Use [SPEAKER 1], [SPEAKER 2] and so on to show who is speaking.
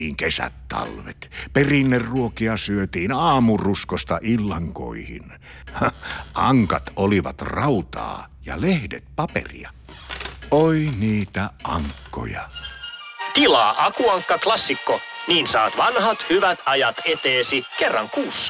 [SPEAKER 1] kesät talvet. Perinneruokia syötiin aamuruskosta illankoihin. Ankat olivat rautaa ja lehdet paperia. Oi niitä ankkoja.
[SPEAKER 2] Tilaa Akuankka Klassikko, niin saat vanhat hyvät ajat eteesi kerran kuussa.